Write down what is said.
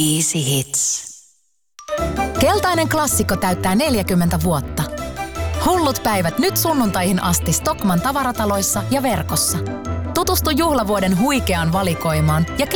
Easy Hits. Keltainen klassikko täyttää 40 vuotta. Hullut päivät nyt sunnuntaihin asti Stockmann tavarataloissa ja verkossa. Tutustu juhlavuoden huikeaan valikoimaan ja